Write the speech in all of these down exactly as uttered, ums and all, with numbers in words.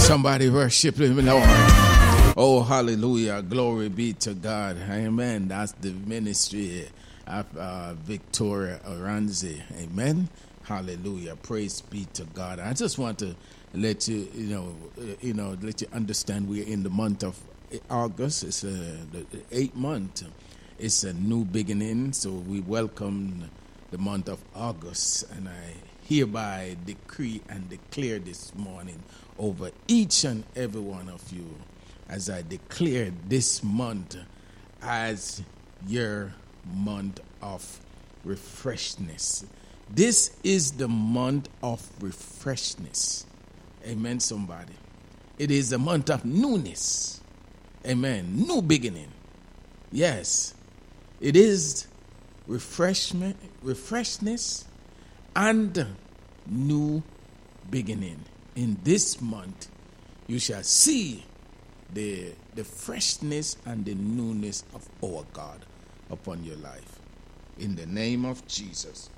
Somebody worship him, Lord. Oh, hallelujah. Glory be to God. Amen. That's the ministry of uh, Victoria Aranzi. Amen. Hallelujah. Praise be to God. I just want to let you, you know, uh, you know, let you understand we're in the month of August. It's uh, the eighth month. It's a new beginning. So we welcome the month of August, and I hereby decree and declare this morning over each and every one of you, as I declare this month as your month of refreshness. This is the month of refreshness. Amen, somebody. It is a month of newness. Amen. New beginning. Yes. It is refreshment, refreshness, and new beginning. In this month, you shall see the, the freshness and the newness of our God upon your life. In the name of Jesus.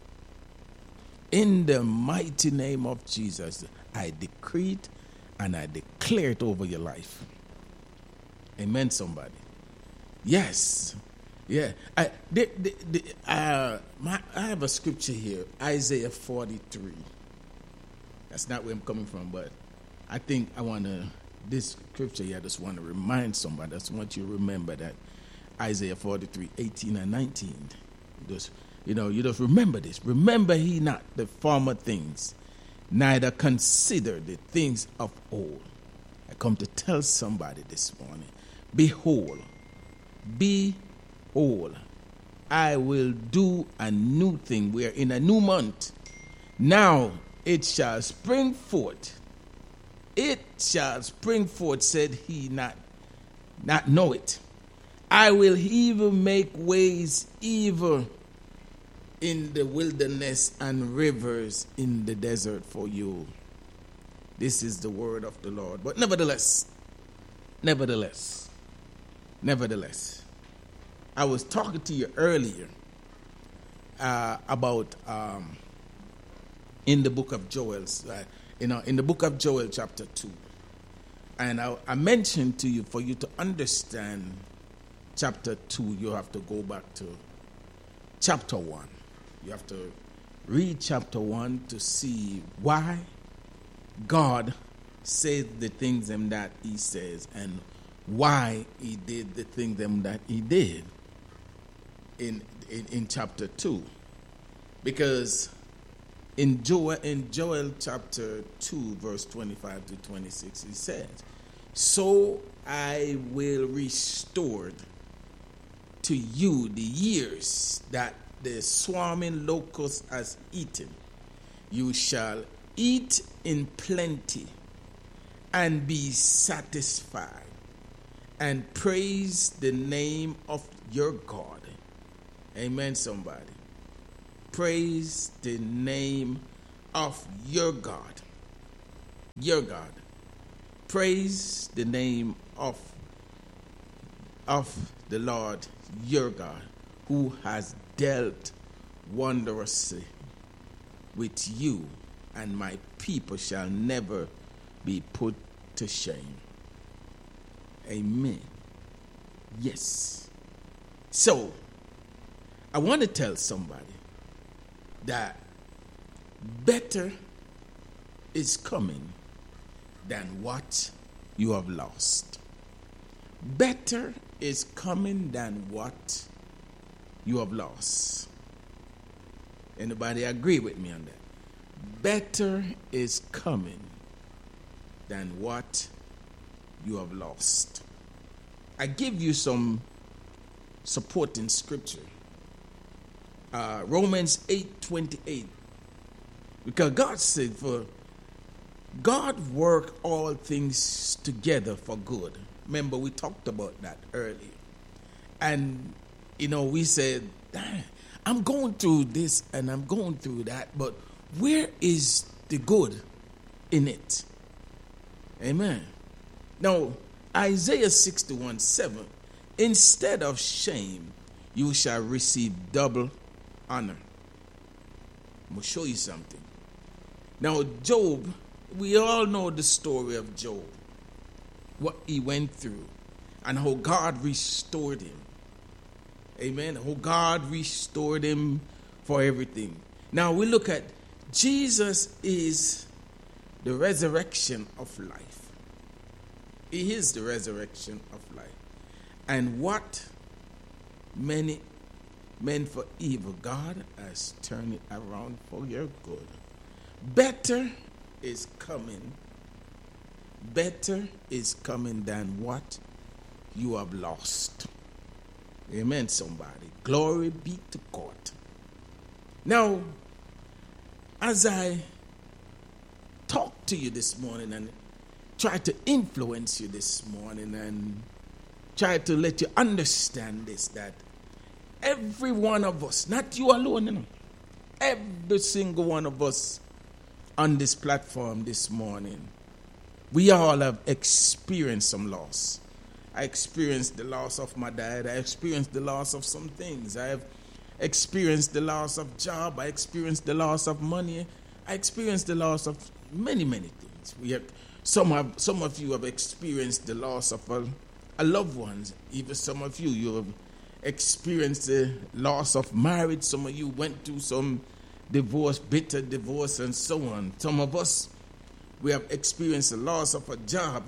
In the mighty name of Jesus, I decree it and I declare it over your life. Amen, somebody. Yes. Yeah. I, the, the, the, uh, my, I have a scripture here, Isaiah forty-three. That's not where I'm coming from, but I think I want to, this scripture here, I just want to remind somebody, I just want you to remember that Isaiah forty-three, eighteen and nineteen. Just, you know, you just remember this. Remember he not the former things, neither consider the things of old. I come to tell somebody this morning, behold, behold, I will do a new thing. We are in a new month. Now it shall spring forth. It shall spring forth, said he, not, not know it. I will even make ways even in the wilderness and rivers in the desert for you. This is the word of the Lord. But nevertheless, nevertheless, nevertheless, I was talking to you earlier uh, about um, in the book of Joel, uh, you know, in the book of Joel chapter two. And I, I mentioned to you, for you to understand chapter two, you have to go back to chapter one. You have to read chapter one to see why God says the things them that he says and why he did the things them that he did in, in, in chapter two. Because in Joel, in Joel chapter two, verse twenty-five to twenty-six, he says, so I will restore to you the years that the swarming locust has eaten. You shall eat in plenty and be satisfied, and praise the name of your God. Amen, somebody. Praise the name of your God. Your God. Praise the name of, of the Lord, your God, who has dealt wondrously with you, and my people shall never be put to shame. Amen. Yes. So, I want to tell somebody that better is coming than what you have lost. Better is coming than what you have lost. Anybody agree with me on that? Better is coming than what you have lost. I give you some supporting scripture. Uh, Romans eight twenty-eight. Because God said, for God work all things together for good. Remember, we talked about that earlier. And, you know, we said, I'm going through this and I'm going through that, but where is the good in it? Amen. Now, Isaiah sixty-one seven, instead of shame, you shall receive double honor. I'm going to show you something. Now, Job, we all know the story of Job. what he went through and how God restored him. Amen. How God restored him for everything. Now we look at Jesus is the resurrection of life. He is the resurrection of life. And what many meant for evil, God has turned it around for your good. Better is coming. Better is coming than what you have lost. Amen, somebody. Glory be to God. Now, as I talk to you this morning and try to influence you this morning and try to let you understand this, that every one of us, not you alone, you know, every single one of us on this platform this morning, we all have experienced some loss. I experienced the loss of my dad. I experienced the loss of some things. I have experienced the loss of job. I experienced the loss of money. I experienced the loss of many, many things. We have some have some of you have experienced the loss of a, a loved ones. Even some of you, you have experienced the loss of marriage. Some of you went through some divorce, bitter divorce, and so on. Some of us, we have experienced the loss of a job.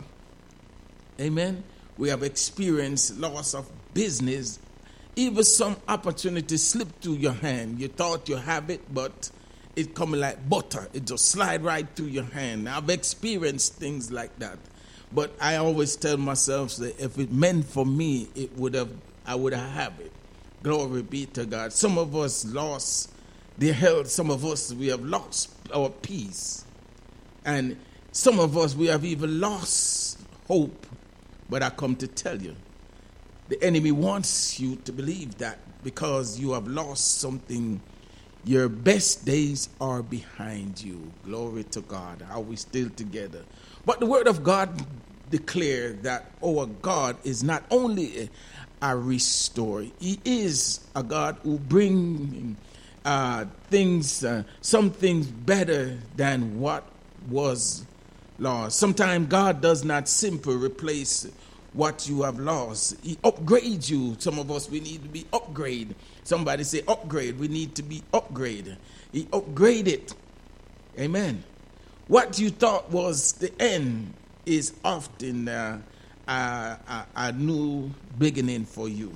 Amen. We have experienced loss of business. Even some opportunities slip through your hand. You thought you have it, but it coming like butter. It just slide right through your hand. I've experienced things like that. But I always tell myself that if it meant for me, it would have I would have it. Glory be to God. Some of us lost their health. Some of us, we have lost our peace. And some of us, we have even lost hope. But I come to tell you, the enemy wants you to believe that because you have lost something, your best days are behind you. Glory to God. Are we still together? But the word of God declares that our God is not only a restorer, he is a God who brings uh, things, uh, some things better than what was lost. Sometimes God does not simply replace what you have lost. He upgrades you. Some of us, we need to be upgraded. Somebody say upgrade. We need to be upgraded. He upgraded. Amen. What you thought was the end is often uh, a, a, a new beginning for you.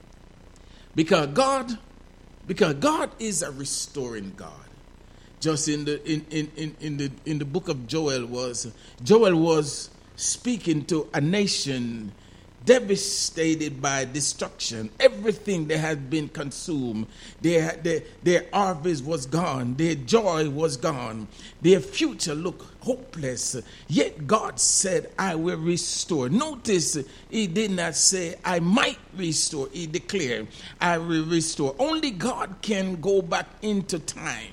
Because God, because God is a restoring God. Just in the in, in, in, in the in the book of Joel was Joel was speaking to a nation devastated by destruction. Everything that had been consumed, their, their, their harvest was gone, their joy was gone, their future looked hopeless. Yet God said, I will restore. Notice he did not say, I might restore. He declared, I will restore. Only God can go back into time.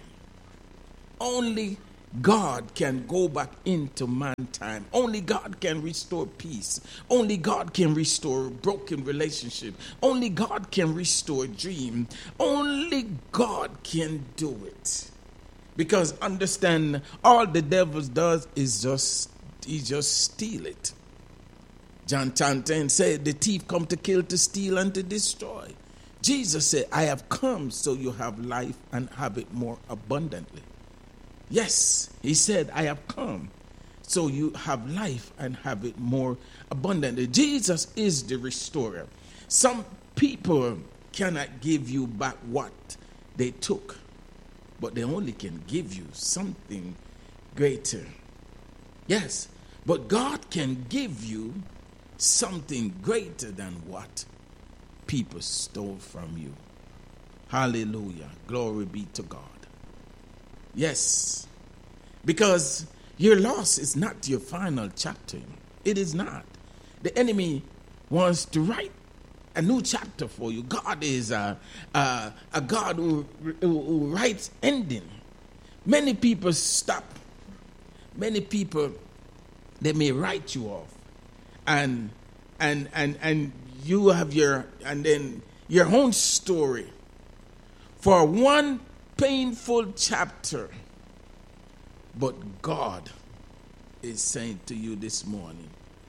Only God can go back into man time. Only God can restore peace. Only God can restore broken relationship. Only God can restore dream. Only God can do it. Because understand, all the devil does is just, he just steal it. John ten said, the thief come to kill, to steal, and to destroy. Jesus said, I have come so you have life and have it more abundantly. Yes, he said, I have come so you have life and have it more abundantly. Jesus is the restorer. Some people cannot give you back what they took, but they only can give you something greater. Yes, but God can give you something greater than what people stole from you. Hallelujah. Glory be to God. Yes, because your loss is not your final chapter. It is not. The enemy wants to write a new chapter for you. God is a, a, a God who, who, who writes ending. Many people stop. Many people, they may write you off. And and and and you have your, and then your own story. For one painful chapter, but God is saying to you this morning,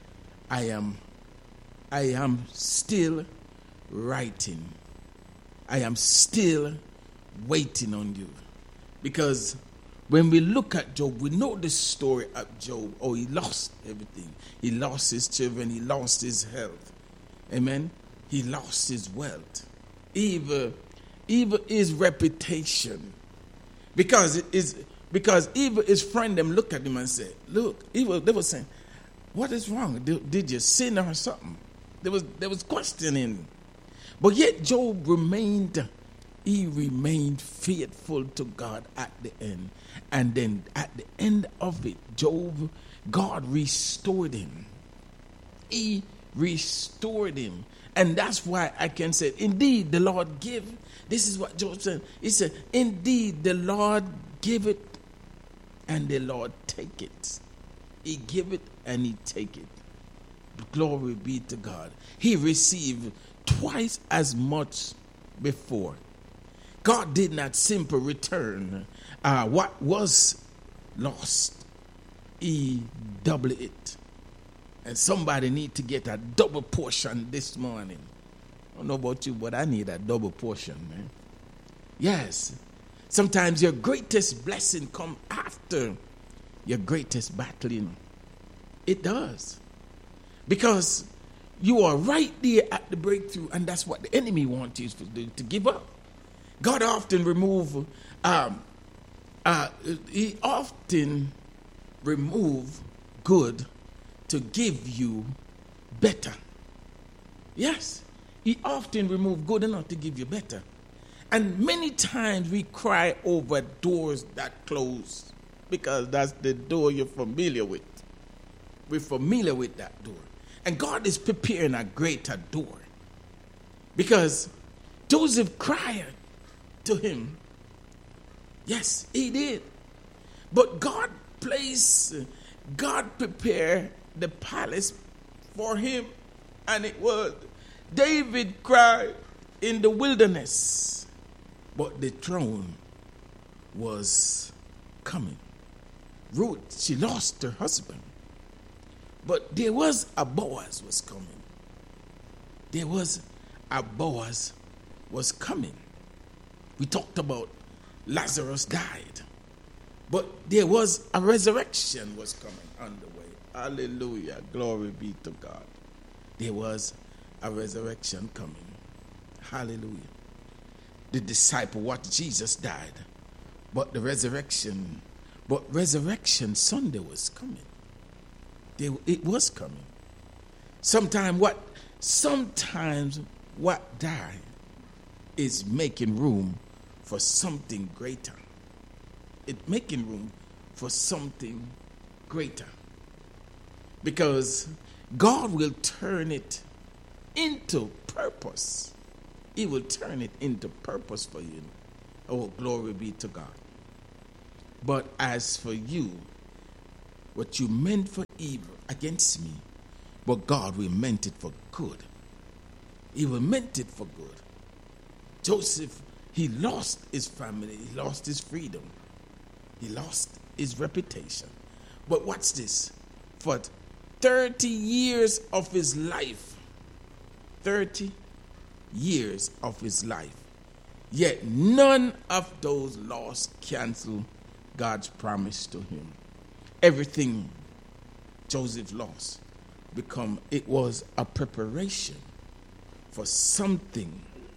I am, I am still writing. I am still waiting on you. Because when we look at Job, we know the story of Job. Oh, he lost everything. He lost his children. He lost his health. Amen. He lost his wealth. Even, even his reputation. Because it is because even his friend them look at him and say, look, he was, they were saying, what is wrong? Did, did you sin or something? There was there was questioning. But yet Job remained, he remained faithful to God at the end. And then at the end of it, Job, God restored him. He restored him. And that's why I can say, indeed, the Lord give. This is what Job said. He said, indeed, the Lord give it and the Lord take it. He give it and he take it. Glory be to God. He received twice as much before. God did not simply return uh, what was lost. He doubled it. And somebody need to get a double portion this morning. I don't know about you, but I need a double portion, man. Yes. Sometimes your greatest blessing come after your greatest battle, you know. It does. Because you are right there at the breakthrough, and that's what the enemy wants you to do, to give up. God often remove, um, uh, he often remove good to give you better. Yes, he often remove good enough to give you better. And many times we cry over doors that close because that's the door you're familiar with. We're familiar with that door. And God is preparing a greater door. Because Joseph cried to him. Yes, he did. But God placed, God prepared the palace for him. And it was, David cried in the wilderness. But the throne was coming. Ruth, she lost her husband. But there was a Boaz was coming. There was a Boaz was coming. We talked about Lazarus died. But there was a resurrection was coming on the way. Hallelujah. Glory be to God. There was a resurrection coming. Hallelujah. The disciple watched Jesus died. But the resurrection, but resurrection Sunday was coming. There, it was coming. Sometimes what, sometimes what died is making room for something greater. It's making room for something greater. Because God will turn it into purpose. He will turn it into purpose for you. Oh, glory be to God. But as for you, what you meant for evil against me, but God will meant it for good. He will meant it for good. Joseph, he lost his family. He lost his freedom. He lost his reputation. But watch this. For thirty years of his life, thirty years of his life, yet none of those loss canceled God's promise to him. Everything Joseph lost become it was a preparation for something.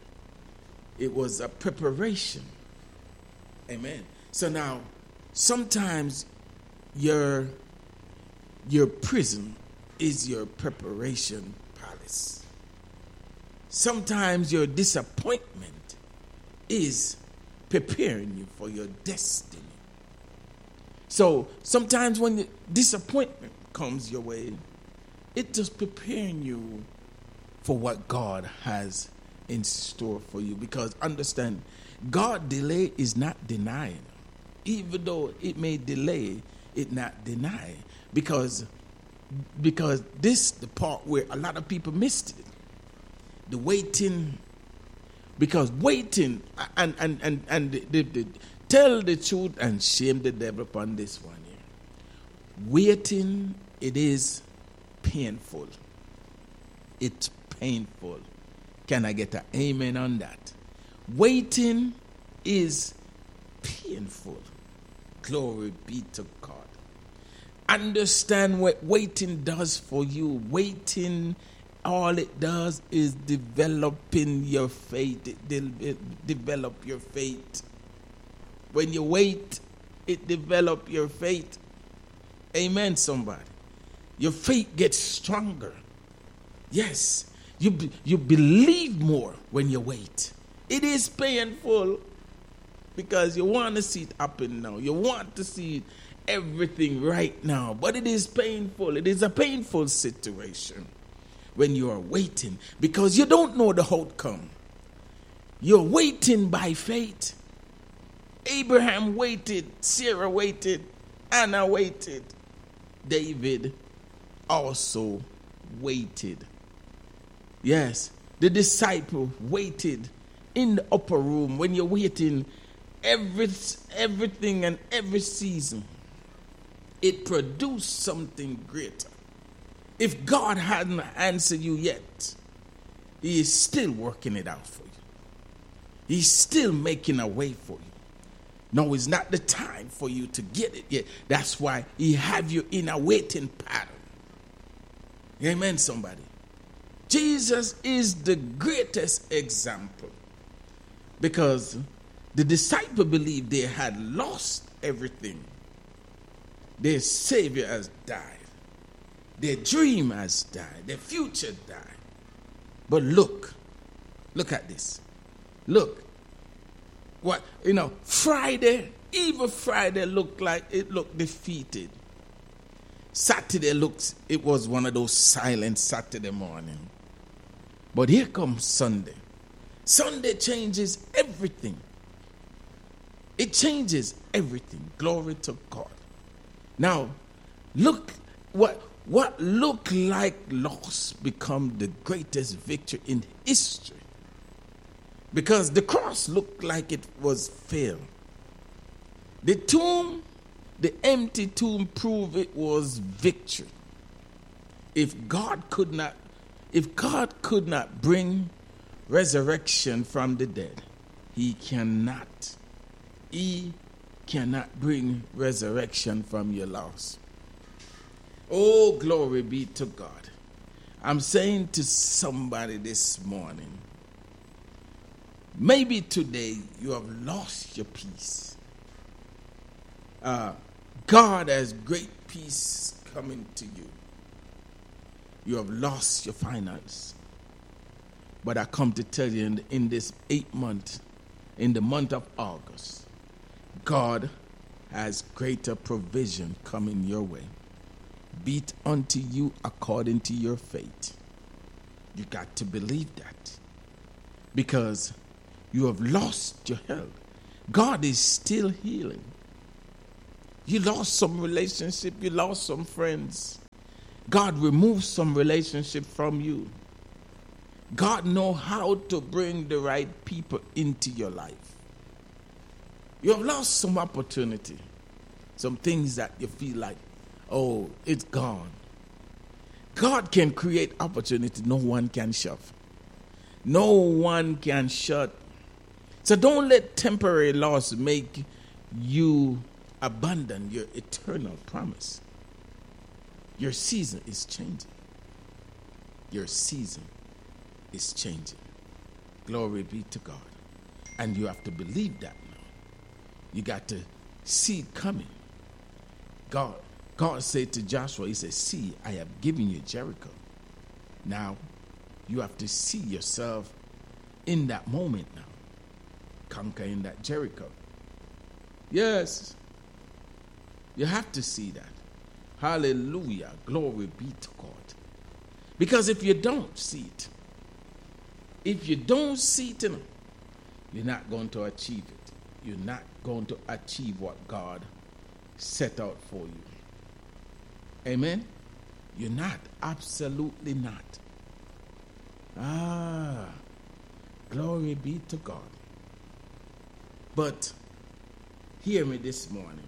It was a preparation. Amen. So now, sometimes your your prison is your preparation palace. Sometimes your disappointment is preparing you for your destiny. So sometimes when the disappointment comes your way, it's just preparing you for what God has in store for you. Because understand, God delay is not denying. Even though it may delay, it not deny. Because, because this the part where a lot of people missed it. The waiting, because waiting and and and, and the, the, the, tell the truth and shame the devil upon this one here. Waiting, it is painful. it's painful. Can I get an amen on that? Waiting is painful. Glory be to God. Understand what waiting does for you. Waiting, all it does is developing your faith. It, de- it develop your faith. When you wait, it develop your faith. Amen, somebody. Your faith gets stronger. Yes, you be, you believe more when you wait. It is painful because you want to see it happen now. You want to see everything right now. But it is painful. It is a painful situation when you are waiting because you don't know the outcome. You're waiting by faith. Abraham waited. Sarah waited. Anna waited. David also waited. Yes, the disciple waited in the upper room. When you're waiting, every, everything and every season, it produced something greater. If God hadn't answered you yet, He is still working it out for you. He's still making a way for you. No, it's not the time for you to get it yet. That's why He have you in a waiting pattern. Amen, somebody. Jesus is the greatest example because the disciple believed they had lost everything. Their Savior has died. Their dream has died. Their future died. But look, look at this. Look, what, you know, Friday, even Friday looked like it looked defeated. Saturday looks, it was one of those silent Saturday morning. But here comes Sunday. Sunday changes everything. It changes everything. Glory to God. Now, look, what what looked like loss become the greatest victory in history. Because the cross looked like it was failed. The tomb, the empty tomb proved it was victory. If God could not, if God could not bring resurrection from the dead, He cannot. He cannot bring resurrection from your loss. Oh, glory be to God. I'm saying to somebody this morning, maybe today you have lost your peace. Uh, God has great peace coming to you. You have lost your finance. But I come to tell you in, in this eighth month, in the month of August, God has greater provision coming your way. Be it unto you according to your faith. You got to believe that. Because you have lost your health. God is still healing. You lost some relationship. You lost some friends. God removed some relationship from you. God knows how to bring the right people into your life. You have lost some opportunity. Some things that you feel like, oh, it's gone. God can create opportunity no one can shove. No one can shut. So don't let temporary loss make you abandon your eternal promise. Your season is changing. Your season is changing. Glory be to God. And you have to believe that now. You got to see it coming. God, God said to Joshua, He said, see, I have given you Jericho. Now, you have to see yourself in that moment now. Conquering that Jericho. Yes. You have to see that. Hallelujah. Glory be to God. Because if you don't see it, if you don't see it, you're not going to achieve it. You're not going to achieve what God set out for you. Amen? You're not. Absolutely not. Ah, glory be to God. But hear me this morning.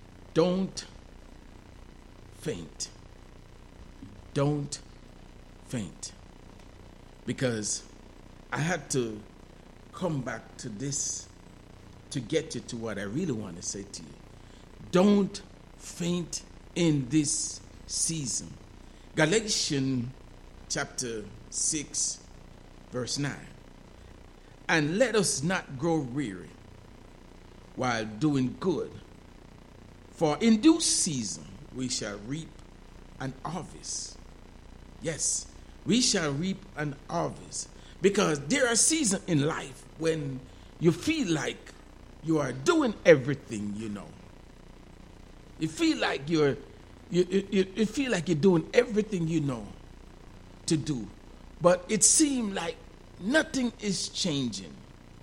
Don't faint. Don't faint. Because I had to come back to this to get you to what I really want to say to you. Don't faint in this season. Galatians chapter six, verse nine. And let us not grow weary while doing good, for in due season we shall reap an harvest. Yes, we shall reap an harvest. Because there are seasons in life when you feel like you are doing everything you know. You feel like you're you, you, you feel like you're doing everything you know to do. But it seems like nothing is changing.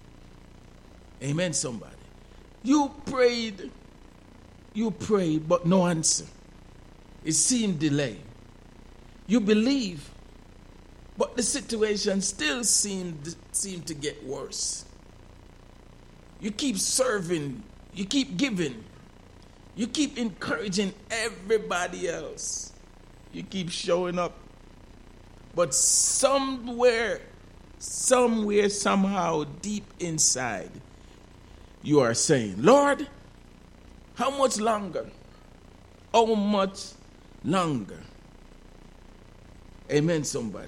Amen, somebody. You prayed, you prayed, but no answer. It seemed delayed. You believe, but the situation still seemed, seemed to get worse. You keep serving, you keep giving, you keep encouraging everybody else. You keep showing up. But somewhere, somewhere, somehow, deep inside, you are saying, Lord, how much longer? How much longer? Amen, somebody.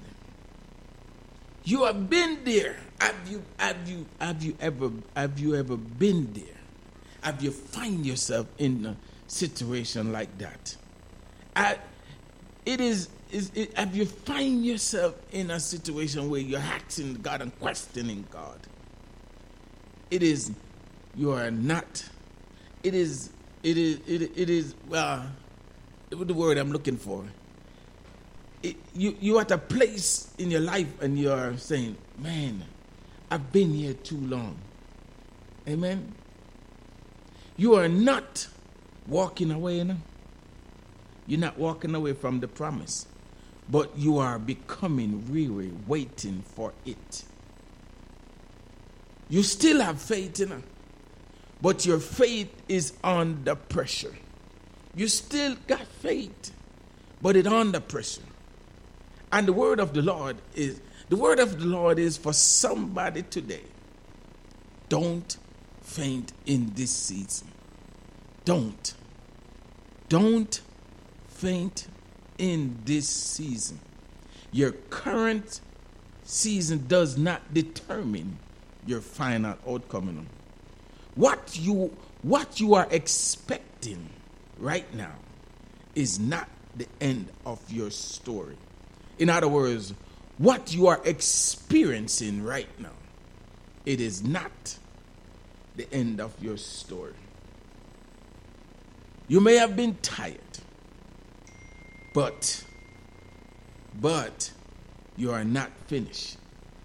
You have been there. Have you, have you, have you ever, have you ever been there? Have you find yourself in a situation like that? I, it is, is it, have you find yourself in a situation where you're asking God and questioning God? It is, you are not, it is, it is, it, it is, well, uh, the word I'm looking for. It, you, you're at a place in your life and you're saying, man, I've been here too long. Amen. You are not walking away, you know? You're not walking away from the promise, but you are becoming weary, waiting for it. You still have faith, you know? But your faith is under pressure. You still got faith, but it's under pressure. And the word of the Lord is, the word of the Lord is for somebody today. Don't faint in this season. Don't. Don't faint in this season. Your current season does not determine your final outcome. What you, what you are expecting right now is not the end of your story. In other words, what you are experiencing right now, it is not the end of your story. You may have been tired, but, but you are not finished.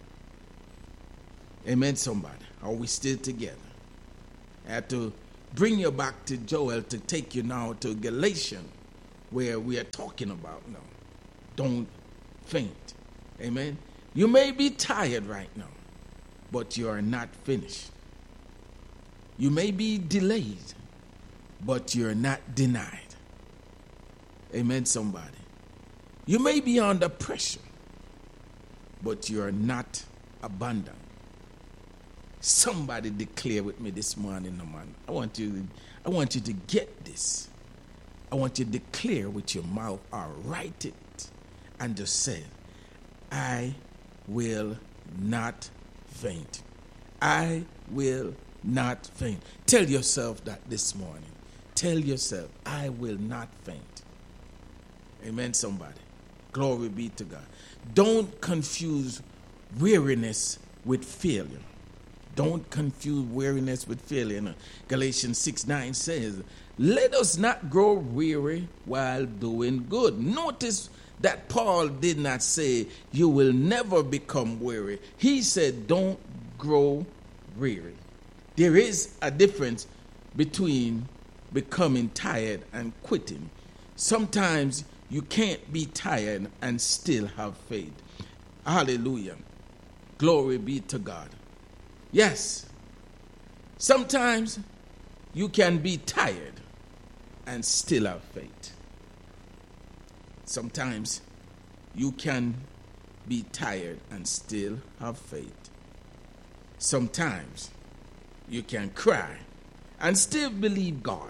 Amen, somebody. Are we still together? I have to bring you back to Joel to take you now to Galatians, where we are talking about now. Don't faint. Amen. You may be tired right now, but you are not finished. You may be delayed, but you're not denied. Amen, somebody. You may be under pressure, but you're not abandoned. Somebody declare with me this morning, man. I want you, I want you to get this. I want you to declare with your mouth or write it and just say, I will not faint. I will not faint. Tell yourself that this morning. Tell yourself, I will not faint. Amen, somebody. Glory be to God. Don't confuse weariness with failure. Don't confuse weariness with failure. Galatians six nine says, let us not grow weary while doing good. Notice that Paul did not say, you will never become weary. He said, don't grow weary. There is a difference between becoming tired and quitting. Sometimes you can't be tired and still have faith. Hallelujah. Glory be to God. Yes, sometimes you can be tired and still have faith. Sometimes you can be tired and still have faith. Sometimes you can cry and still believe God.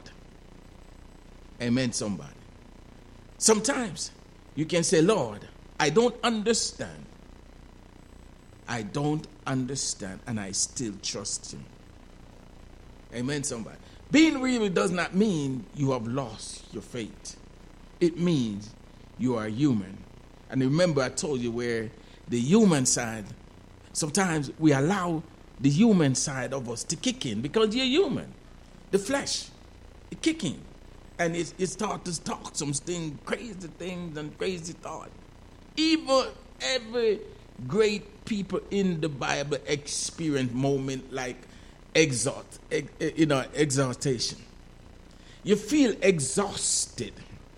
Amen, somebody. Sometimes you can say, Lord, I don't understand. I don't understand, and I still trust him. Amen, somebody. Being weary does not mean you have lost your faith. It means you are human. And remember, I told you where the human side, sometimes we allow the human side of us to kick in because you're human. The flesh, it kick in. And it, it starts to talk some things, crazy things and crazy thoughts. Even every great people in the Bible experience moment like exalt, you know, exaltation. You feel exhausted,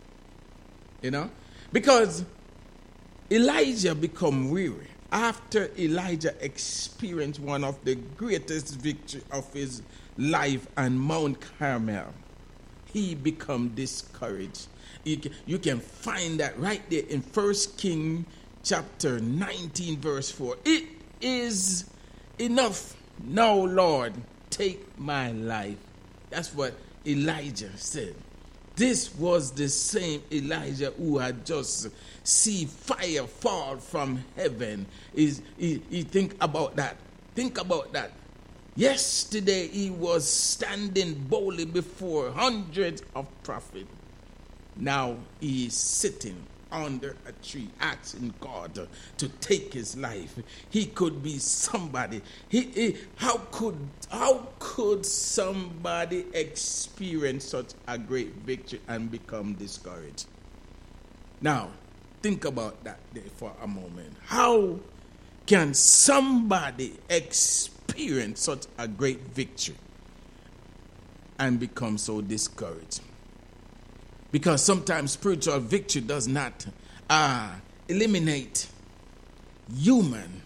you know, because Elijah become weary after Elijah experienced one of the greatest victory of his life on Mount Carmel. He become discouraged. You can, you can find that right there in First Kings chapter nineteen, verse four. It is enough. Now, Lord, take my life. That's what Elijah said. This was the same Elijah who had just seen fire fall from heaven. Is he, he think about that. Think about that. Yesterday he was standing boldly before hundreds of prophets. Now he is sitting under a tree asking God to, to take his life. He could be somebody. He, he how could how could somebody experience such a great victory and become discouraged? Now, think about that there for a moment. How can somebody experience such a great victory and become so discouraged? Because sometimes spiritual victory does not uh, eliminate human,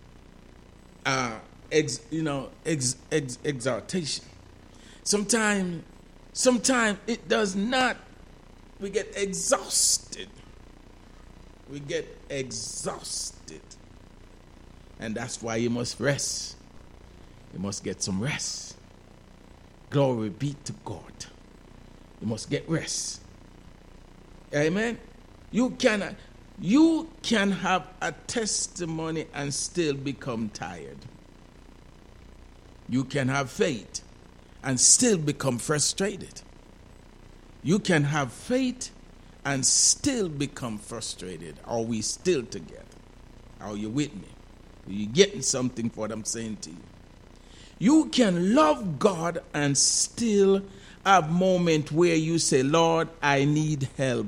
uh, ex, you know, ex, ex, exaltation. Sometimes, sometimes it does not. We get exhausted. We get exhausted, and that's why you must rest. You must get some rest. Glory be to God. You must get rest. Amen. You can, you can have a testimony and still become tired. You can have faith and still become frustrated. You can have faith and still become frustrated. Are we still together? Are you with me? Are you getting something for what I'm saying to you? You can love God and still have moment where you say, Lord, I need help.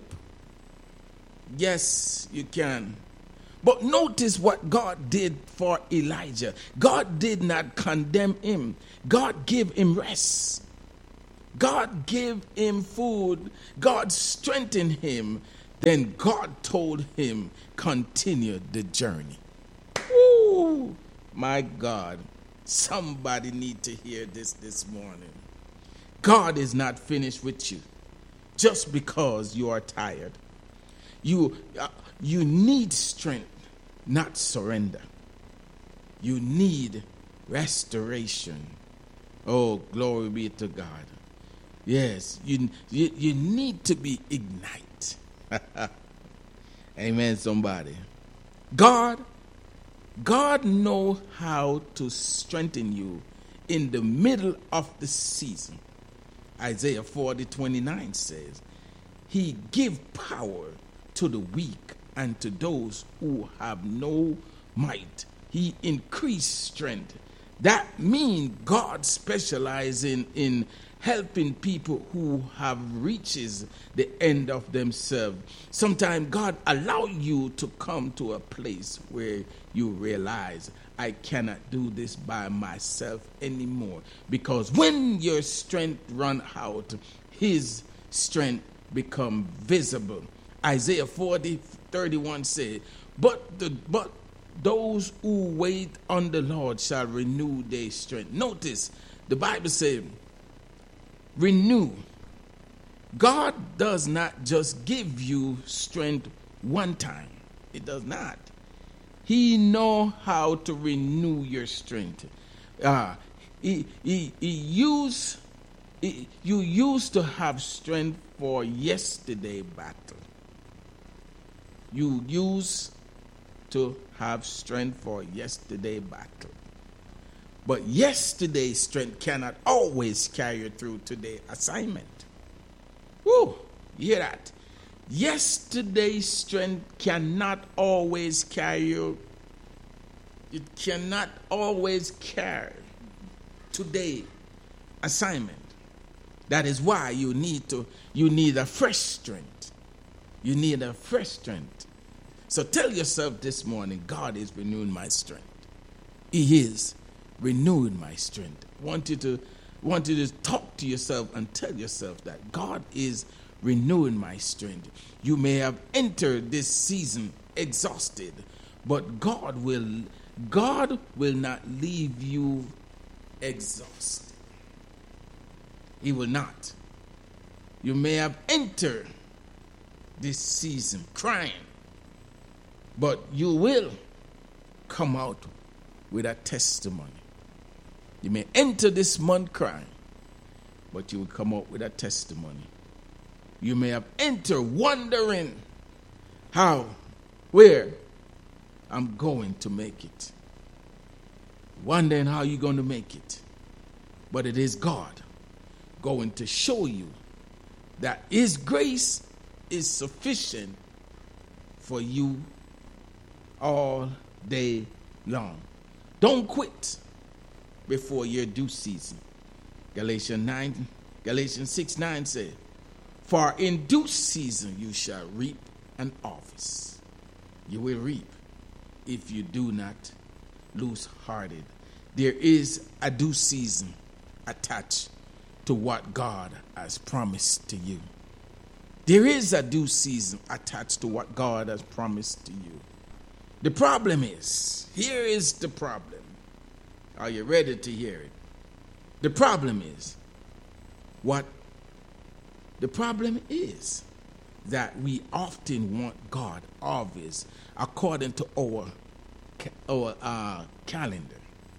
Yes, you can. But notice what God did for Elijah. God did not condemn him. God gave him rest. God gave him food. God strengthened him. Then God told him, continue the journey. Woo! My God, somebody need to hear this this morning. God is not finished with you just because you are tired. You, uh, you need strength, not surrender. You need restoration. Oh, glory be to God. Yes, you, you, you need to be ignite. Amen, somebody. God, God knows how to strengthen you in the middle of the season. Isaiah forty twenty-nine says, He give power to the weak and to those who have no might. He increase strength. That means God specializes in, in helping people who have reaches the end of themselves. Sometimes God allow you to come to a place where you realize, I cannot do this by myself anymore. Because when your strength run out, his strength become visible. Isaiah forty thirty-one said, but the but those who wait on the Lord shall renew their strength. Notice the Bible says, renew. God does not just give you strength one time. It does not. He know how to renew your strength. Uh, he, he, he use, he, you used to have strength for yesterday battle. You used to have strength for yesterday battle. But yesterday's strength cannot always carry you through today's assignment. Woo! You hear that? Yesterday's strength cannot always carry you. It cannot always carry today's assignment. That is why you need to, you need a fresh strength. You need a fresh strength. So tell yourself this morning, God is renewing my strength. He is renewing my strength. I want you to, want you to talk to yourself and tell yourself that God is renewing my strength. You may have entered this season exhausted, but God will, God will not leave you exhausted. He will not. You may have entered this season crying, but you will come out with a testimony. You may enter this month crying, but you will come out with a testimony. You may have entered wondering how, where I'm going to make it. Wondering how you're going to make it. But it is God going to show you that His grace is sufficient for you all day long. Don't quit before your due season. Galatians nine, Galatians six nine says, for in due season you shall reap an harvest. You will reap if you do not lose hearted. There is a due season attached to what God has promised to you. There is a due season attached to what God has promised to you. The problem is, here is the problem. Are you ready to hear it? The problem is, what? The problem is that we often want God always according to our, our uh, calendar.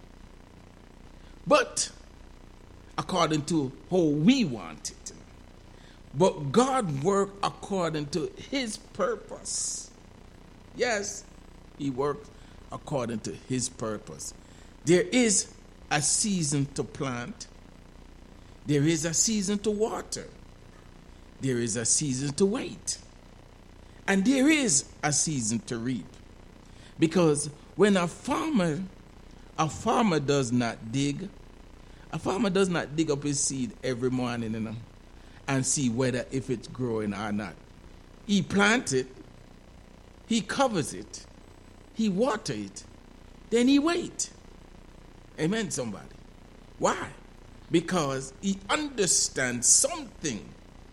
But according to how we want it. But God works according to His purpose. Yes, He works according to His purpose. There is a season to plant. There is a season to water. There is a season to wait. And there is a season to reap. Because when a farmer, a farmer does not dig, a farmer does not dig up his seed every morning, you know, and see whether if it's growing or not. He plants it, he covers it, he waters it, then he waits. Amen, somebody. Why? Because he understands something.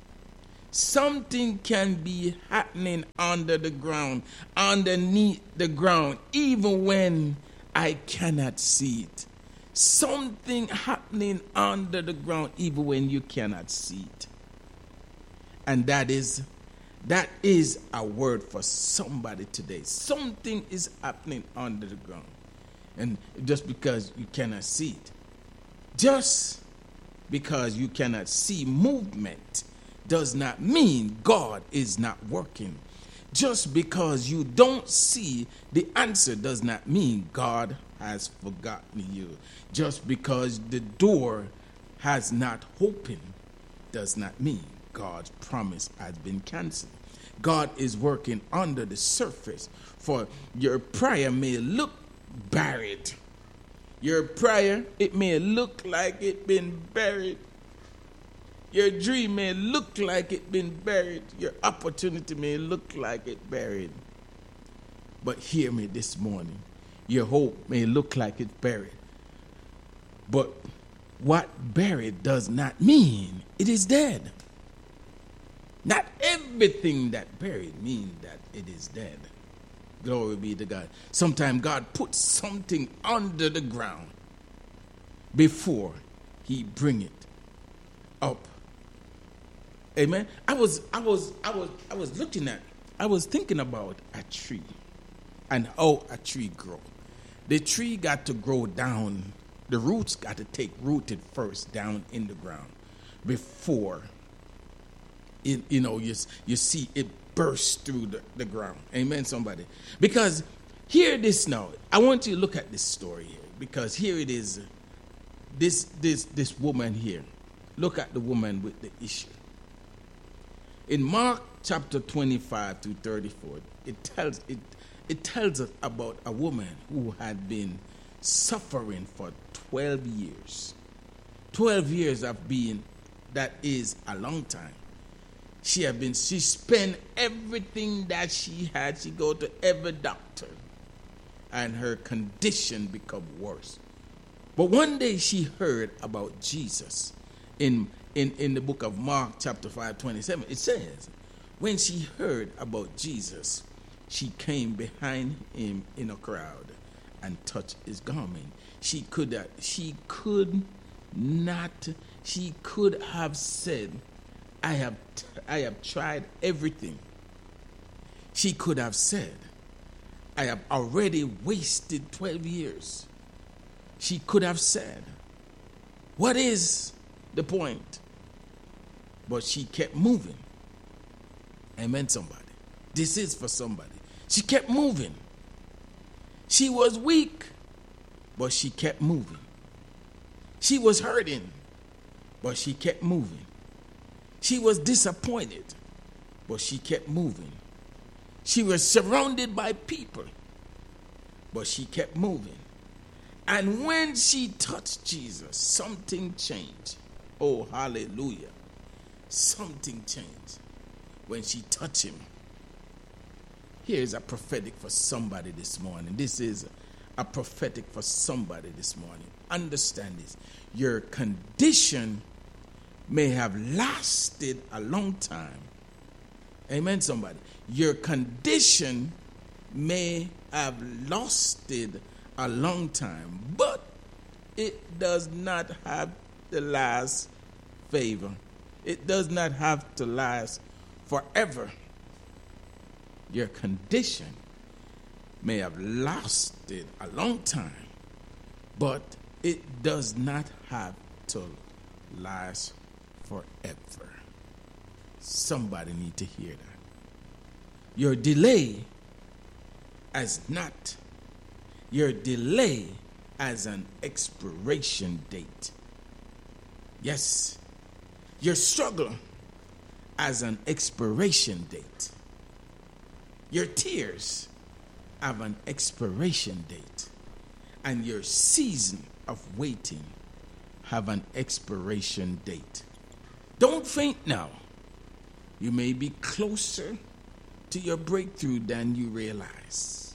Something can be happening under the ground, underneath the ground, even when I cannot see it. Something happening under the ground, even when you cannot see it. And that is, that is a word for somebody today. Something is happening under the ground. And just because you cannot see it, just because you cannot see movement does not mean God is not working. Just because you don't see the answer does not mean God has forgotten you. Just because the door has not opened does not mean God's promise has been canceled. God is working under the surface, for your prayer may look buried. Your prayer, it may look like it been buried. Your dream may look like it been buried. Your opportunity may look like it buried. But hear me this morning. Your hope may look like it's buried. But what buried does not mean it is dead. Not everything that buried means that it is dead. Glory be to God. Sometimes God puts something under the ground before He bring it up. Amen. I was, I was, I was, I was looking at, I was thinking about a tree. and how a tree grow. The tree got to grow down. The roots got to take rooted first down in the ground before it, you know, you, you see it burst through the, the ground. Amen, somebody. Because hear this now. I want you to look at this story here. Because here it is. This this this woman here. Look at the woman with the issue. In Mark chapter twenty-five to thirty-four, it tells it it tells us about a woman who had been suffering for twelve years. twelve years of being, that is a long time. She had been, she spent everything that she had. She go to every doctor, and her condition become worse. But one day she heard about Jesus. In, in, in the book of Mark chapter five, twenty-seven, it says, when she heard about Jesus, she came behind him in a crowd and touched his garment. She could, uh, she could not, she could have said, I have, t- I have tried everything. She could have said, I have already wasted twelve years. She could have said, what is the point? But she kept moving. Amen, somebody. This is for somebody. She kept moving. She was weak, but she kept moving. She was hurting, but she kept moving. She was disappointed, but she kept moving. She was surrounded by people, but she kept moving. And when she touched Jesus, something changed. Oh, hallelujah. Something changed when she touched him. Here's a prophetic for somebody this morning. This is a prophetic for somebody this morning. Understand this. Your condition may have lasted a long time. Amen, somebody. Your condition may have lasted a long time, but it does not have to last favor. It does not have to last forever. Your condition may have lasted a long time, but it does not have to last forever. Somebody need to hear that. Your delay has not, your delay has an expiration date. Yes, your struggle has an expiration date. Your tears have an expiration date. And your season of waiting have an expiration date. Don't faint now. You may be closer to your breakthrough than you realize.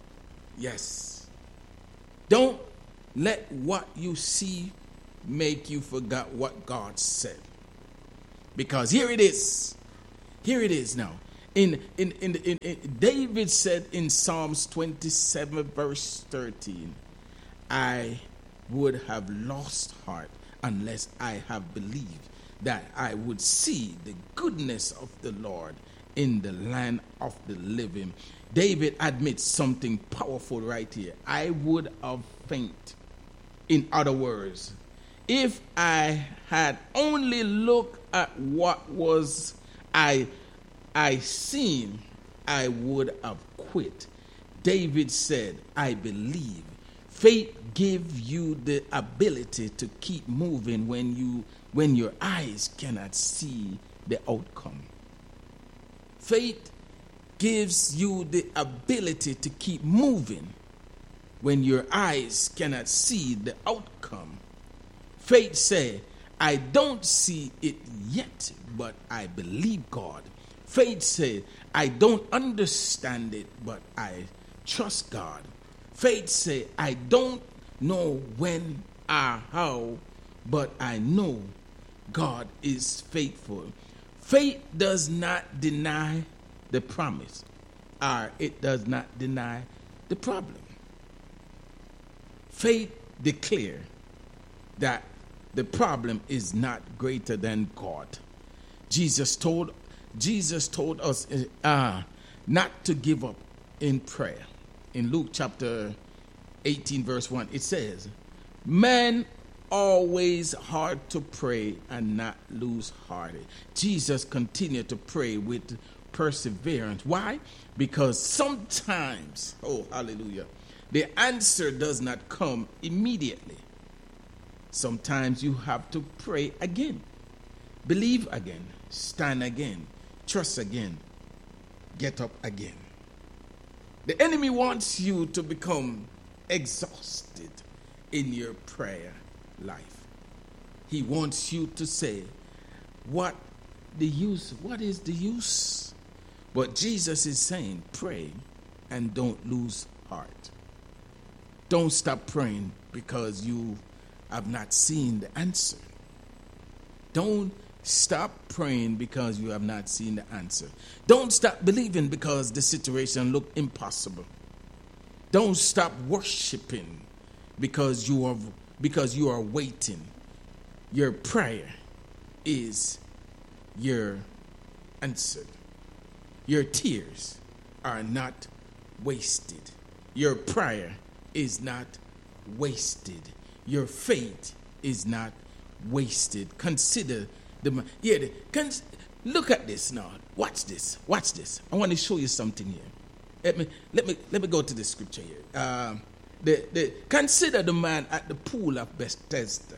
Yes. Don't let what you see make you forget what God said. Because here it is. Here it is now. In, in, in, in, in David said in Psalms twenty-seven verse thirteen, I would have lost heart unless I have believed that I would see the goodness of the Lord in the land of the living. David admits something powerful right here. I would have fainted. In other words, if I had only looked at what was I I seen, I would have quit. David said, I believe. Faith gives you the ability to keep moving when you when your eyes cannot see the outcome. Faith gives you the ability to keep moving when your eyes cannot see the outcome. Faith says, I don't see it yet, but I believe God. Faith says, I don't understand it, but I trust God. Faith says, I don't know when or how, but I know God is faithful. Faith does not deny the promise, or it does not deny the problem. Faith declares that the problem is not greater than God. Jesus told Jesus told us uh, not to give up in prayer. in Luke chapter eighteen, verse one, it says, "Men always hard to pray and not lose heart." Jesus continued to pray with perseverance. Why? Because sometimes, oh hallelujah, the answer does not come immediately. Sometimes you have to pray again, believe again, stand again, trust again, get up again. The enemy wants you to become exhausted in your prayer life. He wants you to say, what the use? What is the use? But Jesus is saying, pray and don't lose heart. Don't stop praying because you have not seen the answer. Don't stop praying because you have not seen the answer. Don't stop believing because the situation looked impossible. Don't stop worshiping because you are because you are waiting. Your prayer is your answered. Your tears are not wasted. Your prayer is not wasted. Your faith is not wasted. Consider the yeah. The, cons, look at this now. Watch this. Watch this. I want to show you something here. Let me let me let me go to the scripture here. Uh, the the consider the man at the pool of Bethesda.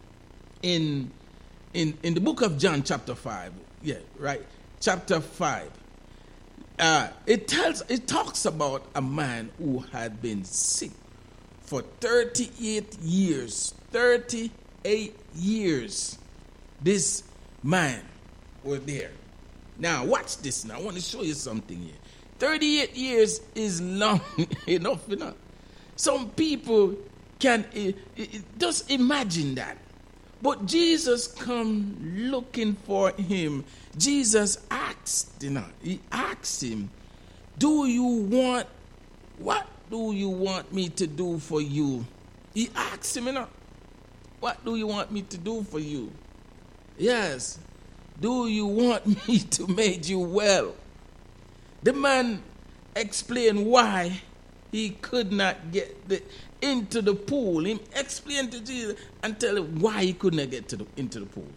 In in in the book of John, chapter five. Yeah, right. Chapter five. Uh, it tells it talks about a man who had been sick for thirty-eight years. thirty-eight years. This man was there. Now watch this now. I want to show you something here. thirty-eight years is long enough, you know. Some people can uh, uh, just imagine that. But Jesus come looking for him. Jesus asked, you know, he asked him, do you want, what do you want me to do for you? He asked him, you know, what do you want me to do for you? Yes, do you want me to make you well? The man explained why he could not get the, into the pool. He explained to Jesus and tell him why he could not get to the, into the pool.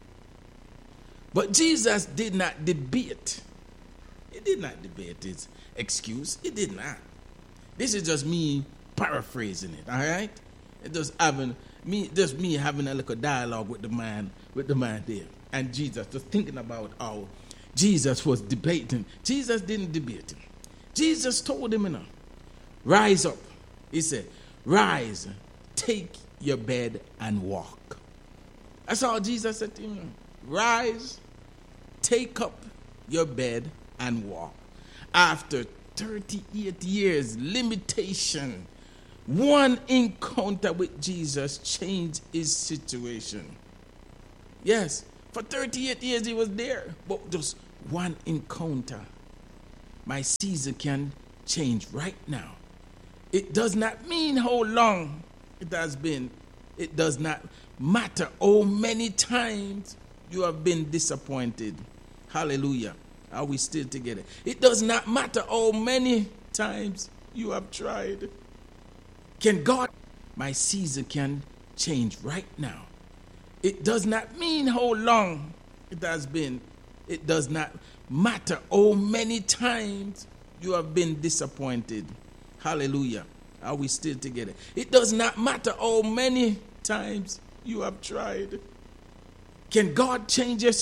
But Jesus did not debate. He did not debate his excuse. He did not. This is just me paraphrasing it, all right? It just having me, just me having a little dialogue with the man, with the man there, and Jesus just thinking about how Jesus was debating. Jesus didn't debate him. Jesus told him, you know, rise up. He said, rise, take your bed and walk. That's all Jesus said to him. Rise, take up your bed and walk. After thirty-eight years, limitation, one encounter with Jesus changed his situation. Yes, for thirty-eight years he was there, but just one encounter. My season can change right now. It does not mean how long it has been. It does not matter how many times you have been disappointed. Hallelujah. Are we still together? It does not matter how many times you have tried. Can God, my season can change right now. It does not mean how long it has been. It does not matter how many times you have been disappointed. Hallelujah. Are we still together? It does not matter how many times you have tried. Can God change your situation?